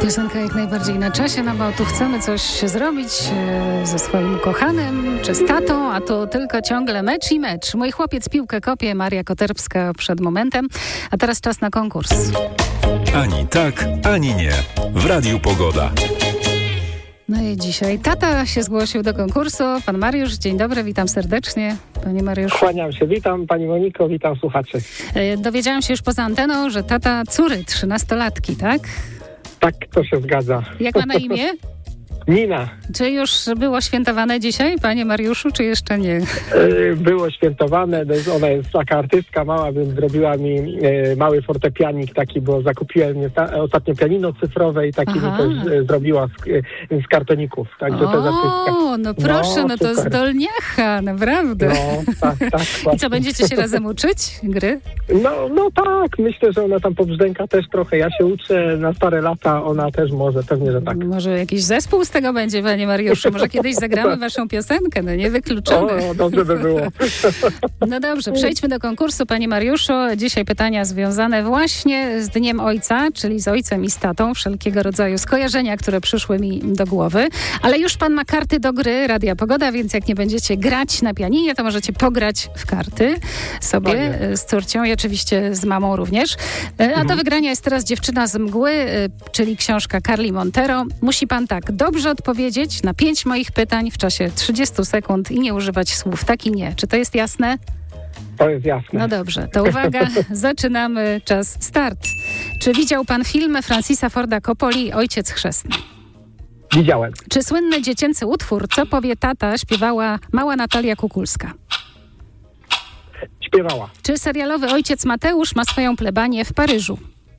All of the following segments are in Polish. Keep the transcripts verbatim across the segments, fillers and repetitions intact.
Piosenka jak najbardziej na czasie, no bo tu chcemy coś zrobić e, ze swoim ukochanym, czy z tatą, a to tylko ciągle mecz i mecz. Mój chłopiec piłkę kopie, Maria Koterbska przed momentem, a teraz czas na konkurs. Ani tak, ani nie. W Radiu Pogoda. No i dzisiaj tata się zgłosił do konkursu. Pan Mariusz, dzień dobry, witam serdecznie. Panie Mariuszu. Kłaniam się, witam Pani Moniko, witam słuchaczy. E, dowiedziałam się już poza anteną, że tata córy, trzynastolatki, tak? Tak, to się zgadza. Jak ma na imię? Nina. Czy już było świętowane dzisiaj, panie Mariuszu, czy jeszcze nie? Yy, było świętowane, ona jest taka artystka mała, więc zrobiła mi yy, mały fortepianik taki, bo zakupiłem niesta- ostatnio pianino cyfrowe i taki mi też yy, zrobiła z, yy, z kartoników. Także to jest artystka. O, no proszę, no, no to super. Zdolniacha, naprawdę. No, tak, tak. I co, będziecie się razem uczyć gry? No, no tak, myślę, że ona tam pobrzdęka też trochę. Ja się uczę na stare lata, ona też może, pewnie, że tak. Może jakiś zespół z tego będzie, panie Mariuszu? Może kiedyś zagramy waszą piosenkę? No niewykluczone. O, dobrze by było. No dobrze, przejdźmy do konkursu, panie Mariuszu. Dzisiaj pytania związane właśnie z Dniem Ojca, czyli z ojcem i z tatą. Wszelkiego rodzaju skojarzenia, które przyszły mi do głowy. Ale już pan ma karty do gry Radia Pogoda, więc jak nie będziecie grać na pianinie, to możecie pograć w karty sobie Fajnie. z córcią i oczywiście z mamą również. A Mhm. do wygrania jest teraz Dziewczyna z mgły, czyli książka Carli Montero. Musi pan tak dobrze odpowiedzieć na pięć moich pytań w czasie trzydziestu sekund i nie używać słów tak i nie. Czy to jest jasne? To jest jasne. No dobrze, to uwaga, zaczynamy, czas start. Czy widział pan film Francisa Forda Coppoli Ojciec chrzestny? Widziałem. Czy słynny dziecięcy utwór Co powie tata śpiewała mała Natalia Kukulska? Śpiewała. Czy serialowy ojciec Mateusz ma swoją plebanię w Paryżu?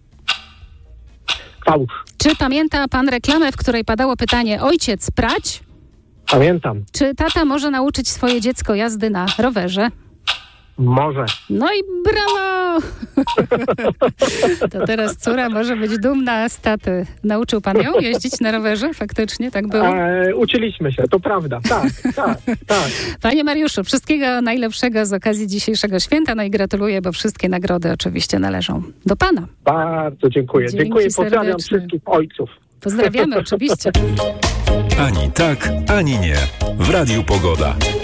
Fałsz. Czy pamięta pan reklamę, w której padało pytanie ojciec prać? Pamiętam. Czy tata może nauczyć swoje dziecko jazdy na rowerze? Może. No i brawo! To teraz córa może być dumna z taty. Nauczył pan ją jeździć na rowerze? Faktycznie tak było? E, uczyliśmy się, to prawda. Tak, tak, tak. Panie Mariuszu, wszystkiego najlepszego z okazji dzisiejszego święta. No i gratuluję, bo wszystkie nagrody oczywiście należą do pana. Bardzo dziękuję. Dzięki dziękuję, pozdrawiam serdecznie. wszystkich ojców. Pozdrawiamy oczywiście. Ani tak, ani nie. W Radiu Pogoda.